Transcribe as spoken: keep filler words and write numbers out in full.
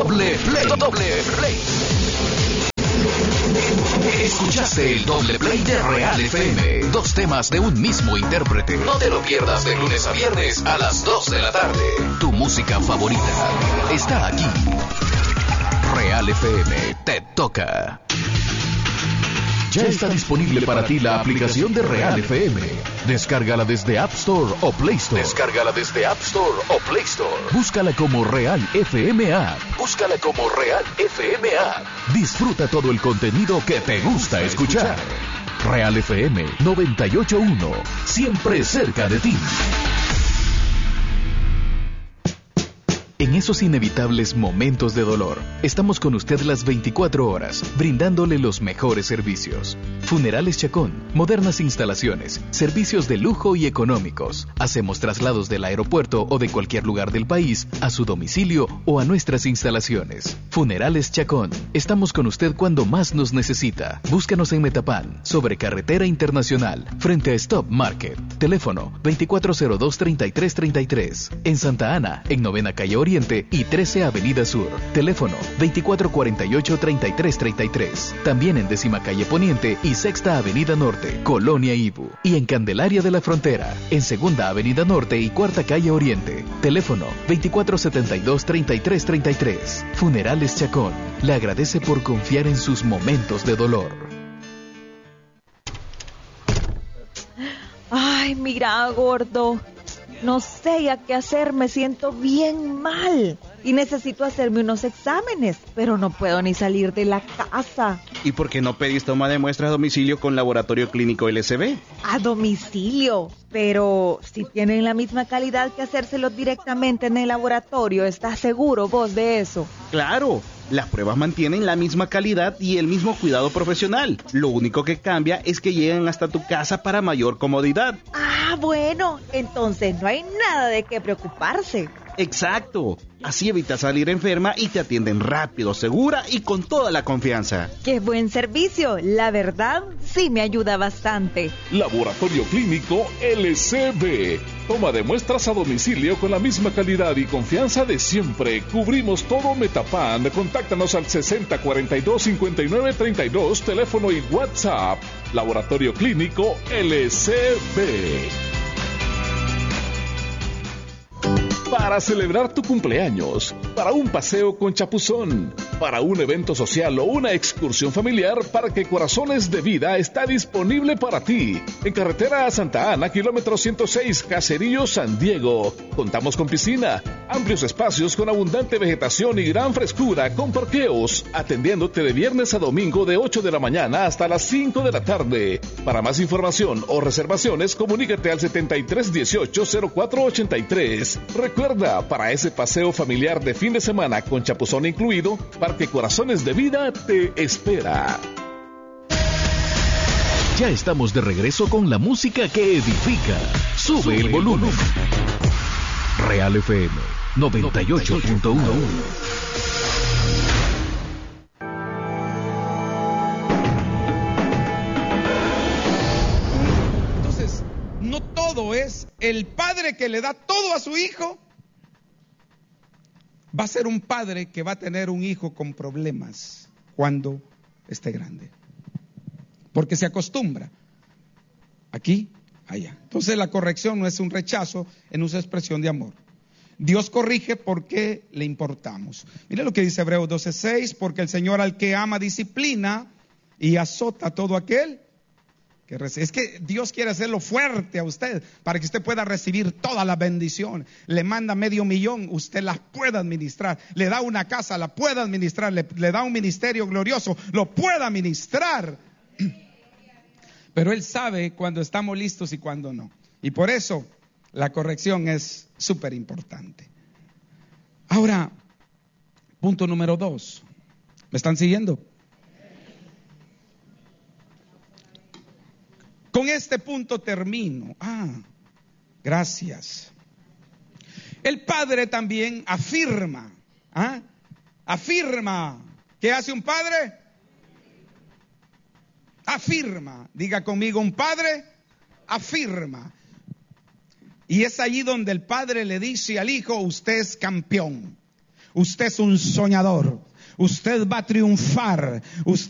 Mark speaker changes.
Speaker 1: Doble Play. Doble Play. Escuchaste el Doble Play de Real F M. Dos temas de un mismo intérprete. No te lo pierdas de lunes a viernes a las dos de la tarde. Tu música favorita está aquí. Real F M te toca. Ya está disponible para ti la aplicación de Real F M. Descárgala desde App Store o Play Store. Descárgala desde App Store o Play Store. Búscala como Real F M App. Búscala como Real F M App. Disfruta todo el contenido que te gusta escuchar. Real F M noventa y ocho punto uno. Siempre cerca de ti. En esos inevitables momentos de dolor, estamos con usted las veinticuatro horas, brindándole los mejores servicios. Funerales Chacón, modernas instalaciones, servicios de lujo y económicos. Hacemos traslados del aeropuerto o de cualquier lugar del país a su domicilio o a nuestras instalaciones. Funerales Chacón, estamos con usted cuando más nos necesita. Búscanos en Metapán, sobre Carretera Internacional, frente a Stop Market. Teléfono veinticuatro cero dos, treinta y tres treinta y tres. En Santa Ana, en Novena Calle Oriente y trece Avenida Sur. Teléfono veinticuatro cuarenta y ocho, treinta y tres treinta y tres. También en Décima Calle Poniente y Sexta Avenida Norte, Colonia Ibu. Y en Candelaria de la Frontera, en Segunda Avenida Norte y Cuarta Calle Oriente. Teléfono veinticuatro setenta y dos, treinta y tres treinta y tres. Funerales Chacón. Le agradece por confiar en sus momentos de dolor.
Speaker 2: Ay, mira, gordo. No sé ya qué hacer, me siento bien mal y necesito hacerme unos exámenes, pero no puedo ni salir de la casa.
Speaker 3: ¿Y por qué no pedís toma de muestras a domicilio con Laboratorio Clínico L C B?
Speaker 2: A domicilio, pero si tienen la misma calidad que hacérselo directamente en el laboratorio, ¿estás seguro vos de eso?
Speaker 3: Claro, las pruebas mantienen la misma calidad y el mismo cuidado profesional. Lo único que cambia es que llegan hasta tu casa para mayor comodidad.
Speaker 2: Ah, bueno, entonces no hay nada de qué preocuparse.
Speaker 3: Exacto, así evitas salir enferma y te atienden rápido, segura y con toda la confianza.
Speaker 2: ¡Qué buen servicio! La verdad, sí me ayuda bastante.
Speaker 4: Laboratorio Clínico L C B. Toma de muestras a domicilio con la misma calidad y confianza de siempre. Cubrimos todo Metapán. Contáctanos al sesenta cuarenta y dos, cincuenta y nueve treinta y dos, teléfono y WhatsApp. Laboratorio Clínico L C B. Para celebrar tu cumpleaños, para un paseo con chapuzón, para un evento social o una excursión familiar, Parque Corazones de Vida está disponible para ti. En carretera a Santa Ana, kilómetro ciento seis, Caserío, San Diego. Contamos con piscina, amplios espacios con abundante vegetación y gran frescura con parqueos, atendiéndote de viernes a domingo de ocho de la mañana hasta las cinco de la tarde. Para más información o reservaciones, comunícate al setenta y tres dieciocho, cero cuatro ochenta y tres. Recuerda, para ese paseo familiar de fin de semana con chapuzón incluido, Parque Corazones de Vida te espera.
Speaker 1: Ya estamos de regreso con la música que edifica. Sube, Sube el volumen. Real F M noventa y ocho punto uno.
Speaker 5: Entonces, no todo es el padre que le da todo a su hijo. Va a ser un padre que va a tener un hijo con problemas cuando esté grande. Porque se acostumbra. Aquí, allá. Entonces la corrección no es un rechazo, es una expresión de amor. Dios corrige porque le importamos. Mira lo que dice Hebreos doce seis, porque el Señor al que ama disciplina y azota a todo aquel que recibe. Es que Dios quiere hacerlo fuerte a usted para que usted pueda recibir toda la bendición. Le manda medio millón, usted las pueda administrar. Le da una casa, la pueda administrar. Le, le da un ministerio glorioso, lo pueda administrar. Pero Él sabe cuando estamos listos y cuando no. Y por eso la corrección es súper importante. Ahora, punto número dos. ¿Me están siguiendo? Con este punto termino. Ah, gracias. El padre también afirma. ¿ah? Afirma. ¿Qué hace un padre? Afirma. Diga conmigo, un padre afirma. Y es allí donde el padre le dice al hijo, usted es campeón. Usted es un soñador. Usted va a triunfar. Usted